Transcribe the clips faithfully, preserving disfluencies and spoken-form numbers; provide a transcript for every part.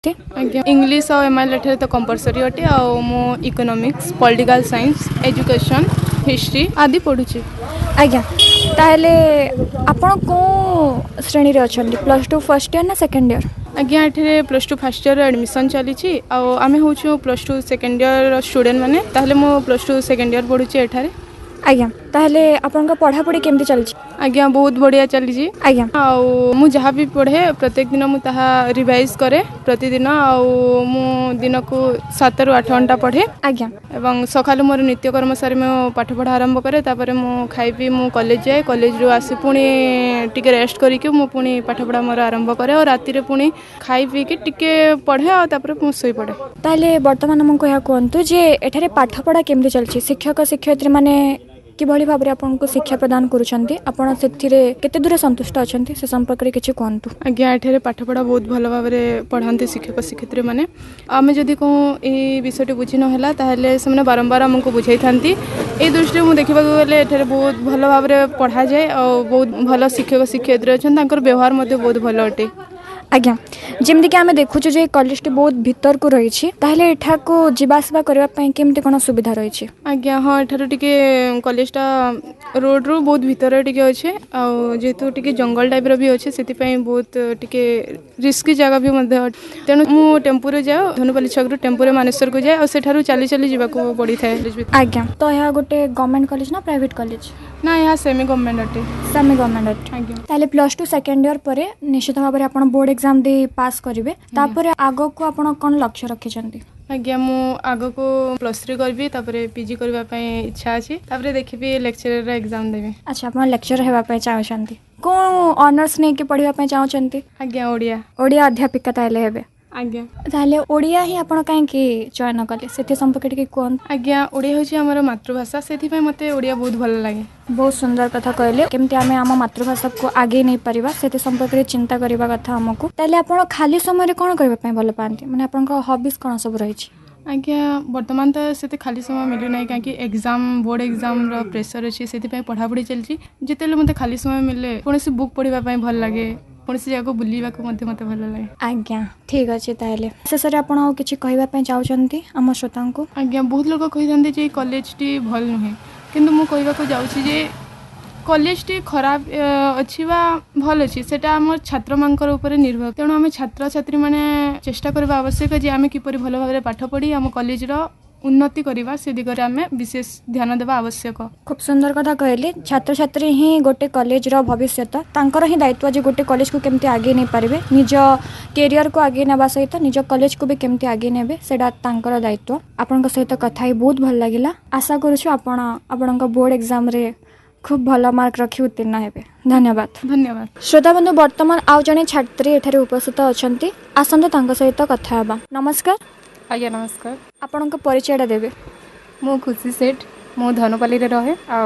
आज्ञा इंग्लीश और एमआईएल एठारे तो कंपलसरी अटे आ मो economics political science education history आदि पढ़ुची। आज्ञा ताहले आपण को श्रेणी रे अछंती प्लस टू फर्स्ट ईयर ना सेकंड ईयर? आज्ञा एठारे plus two first year admission चली आमे होछु plus two second year student माने ताहले मो प्लस टू सेकंड ईयर पढ़ुची एठारे। आज्ञा ताहले आपन पढ़ा पढ़ी केमती चलछि? आज्ञा बहुत बढ़िया चली। आज्ञा आउ मु जहाँ भी पढ़े प्रत्येक दिन मु ताहा रिवाइज करे प्रतिदिन आउ मु दिन को सात रु आठ घंटा पढ़े। आज्ञा एवं सकालु मोर नित्यकर्म सारी मु पाठ पढ़ा आरंभ करे तापर मु खाई पी मु कॉलेज जाए कॉलेज रु आसी पुणी टिके रेस्ट करिके मु पुणी पाठ पढ़ा मोर आरंभ करे और राति रे पुणी खाई पी के टिके पढ़े आ तापर मु सोई पड़े। ताले वर्तमान हमको या कोंतु जे एठारे पाठ पढ़ा केमती चलछि शिक्षक शिक्षयित्री माने किभଳି भाबरे आपन को शिक्षा प्रदान करूछंती आपण सेथिरे केते दूर संतुष्ट अछंती से संपर्क रे किछि कोंतु? आज्ञा एठारे पाठ पढ़ा बहुत भल भाबरे पढ़ांती शिक्षक शिक्षयित्री माने आमे जदी को ए विषयटी बुझी न होला ताहले सेमने बारंबार हमको बुझाई थांती ए दृष्टि मु देखिबा गेले एठारे बहुत भल भाबरे पढ़ा जाय और बहुत भल शिक्षक शिक्षयित्री अछन तांकर व्यवहार मध्ये बहुत भल अटे। आज्ञा जेमती कि आमे देखुछु जे कॉलेज टी बहुत भीतर को रही छी ताहले एठा को जीवासबा करबा पई केमती कोन सुविधा रही छी? आज्ञा हां एठारो टिके कॉलेज टा रोड रो बहुत भीतर टिके अछि आ जेतु टिके जंगल टाइप रो भी अछि सेति पई बहुत टिके रिस्की जगह भी मध्ये तेनु मु टेम्पो रे जाओ धनुपाली छक रो टेम्पो रे मानेश्वर को जाय और सेठारो चाली चाली जीवा को पड़ी थाए। आज्ञा तो यह गोटे गवर्नमेंट कॉलेज ना प्राइवेट कॉलेज? ना यह सेमी गवर्नमेंट अटे। सेमी गवर्नमेंट अटे। आज्ञा ताले प्लस टू सेकंड ईयर परे निश्चित भाव में आपण बोर्ड एग्जाम दे पास करिवे तापर आगो को आपण कोन लक्ष्य रखिछंती? आज्ञा मु आगो को प्लस थ्री करबी तापर पीजी करबा पई इच्छा अछि तापर देखिबी लेक्चरर एग्जाम देबी। अच्छा आपण लेक्चरर हेबा पई चाहछंती को ऑनर्स ने के पढिबा पई चाहछंती? आज्ञा ओडिया ओडिया अध्यापिका ताले हेबे। आज्ञा ताले ओडिया ही आपण काहे की चयन कले सेति संपर्क के कोन? आज्ञा ओडिया होची हमर मातृभाषा सेति पई मते ओडिया बहुत भल लागे। बहुत सुंदर कथा कहले केमती आमे आम मातृभाषा को आगे नहीं परिबा सेति संपर्क रे चिंता करबा कथा हमकु। ताले आपण खाली समय रे कोन करबा पई भल पांती माने आपण को हॉबीज कोन सब रही छी? आज्ञा वर्तमान तो से खाली समय मिलू ना कहीं एग्जाम बोर्ड एग्जाम रो प्रेशर अच्छी से पढ़ा पढ़ी चलती जिते मत खाली समय मिले कौन बुक पढ़ाई भल लगे कौन जगह बुलवाक मत भल लगे। आज्ञा ठीक अच्छे ताहले शेष में आपड़ किसी कहवाई चाहते आम श्रोता को? आज्ञा बहुत लोग कही जे कॉलेज टी भल नुहे किंतु मु कहवाक जाऊँगी जे कॉलेज टी खराब अच्छी बा भल अच्छी सेटा आम छात्र मानकर ऊपर निर्भर तेणु आम छात्र छात्री माने चेष्टा करबा आवश्यक जे आम किपरि भल भाबरे पाठ पढ़ी आम कॉलेज रो उन्नति करबा से दिगरे आम विशेष ध्यान देबा आवश्यक। खूब सुंदर कथा कहले छात्र छात्री ही गोटे कॉलेज रो भविष्य तांकर ही दायित्व जे गोटे कॉलेज को केमती आगे नहीं पारिबे निज कैरियर को आगे नेबा सहित निज कॉलेज को भी केमती आगे नेबे सेडा तांकर दायित्व। आपनका सहित कथा ही बहुत भल लागिला आशा करूछु आपण आपनका बोर्ड एग्जाम रे खूब भल मार्क रखी उत्तीर्ण हेबे। धन्यवाद। धन्यवाद। श्रोता बंधु वर्तमान आउ जने छात्री एठारे उपस्थित अछंती आसंत तांका सहित कथा हेबा। नमस्कार। आज्ञा नमस्कार। आपनका परिचयटा देबे? मो खुशी सेठ मो धनुपाली रे रहे आ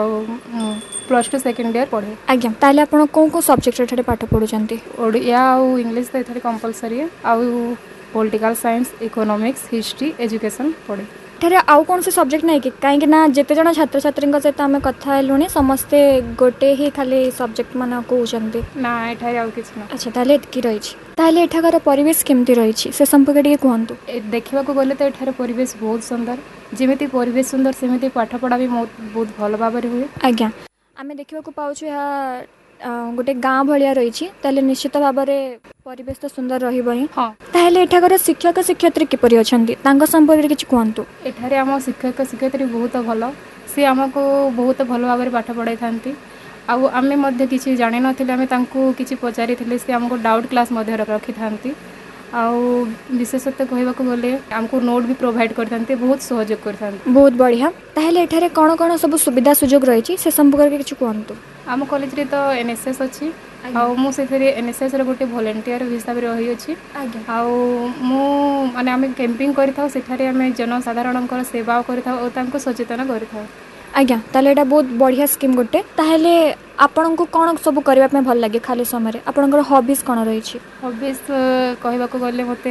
प्लस टू सेकंड ईयर पढ़े। आज्ञा ताले आपण को को सब्जेक्ट एठारे पाठ पढुचंती? ओडिया आ इंग्लिश तो एठारे कंपलसरी आ political science economics history education पढ़े। एठारे आउ कौन से सब्जेक्ट नहीं कि कहीं ना जिते जन छात्र छात्री सहित आम कथा लुणी समस्ते गोटे ही खाली सब्जेक्ट मान कहते ना एठारे आउ किछ ना। अच्छा ताले एतकी रही ताले एठाकार परिवेश केमती रही से संपर्क टिके कहंतु। देखा गले तो एठारे परिवेश बहुत सुंदर जेमिति परिवेश सुंदर सेमिति पाठ पढ़ा भी बहुत भल भाव हुए। आज्ञा आम देखा पाऊँ यहाँ गोटे गाँ भाया रही ताले निश्चित भाव में परिवेश तो सुंदर रहिबो ही। हाँ ताले एठाकर शिक्षक शिक्षयित्री किपरि अछंती तांका संपर्क किछि कहंतु। एठारे आम शिक्षक शिक्षयित्री बहुत भल से आमको बहुत भल भाव में पाठ पढ़ाई थांती आउ आमे मध्य किछि जानि नथिले आमे तांको किछि पचारि थिले से हमको डाउट क्लास मध्य रखि थांती आउ विशेषतः कहबाक गले हमको नोट भी प्रोवाइड करथांते बहुत सहयोग करथांते। बहुत बढ़िया ताहले एठारे कोन कोन सब सुविधा सुयोग रही से संपर्क के किछु कहंतु। आम कॉलेज रे तो एनएसएस अछि आउ मु सेथरे एनएसएस रे गोटे वॉलंटियर हिसाब रे रही अछि आउ मु माने आमे कैंपिंग करथाउ सेठारे आमे जनसाधारणकर सेवा करथाउ ओ तांको सचेतन करथाउ। आज्ञा ताले एटा बहुत बढ़िया स्कीम गोटे ताहले आपन को कोन सब करबा में भल लागे खाली समय रे आपनकर हॉबीज कोन रही छी? हॉबीज कहबाक गले मते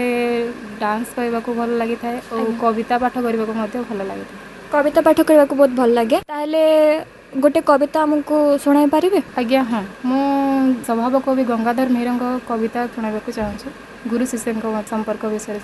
डांस कहबाक भल लागि थाए ओ कविता पाठ करबाक मते भल लागि थाए। कविता पाठ करबाक बहुत भल लागे ताहले गोटे कविता हमको सुनाई पारिबे? आज्ञा हाँ मु स्वभाव कवि गंगाधर मेहरंग कविता सुनाइबाक चाहूँ। ଗୁରୁ ଶିଷ୍ୟଙ୍କ ସମ୍ପର୍କ ବିଷୟରେ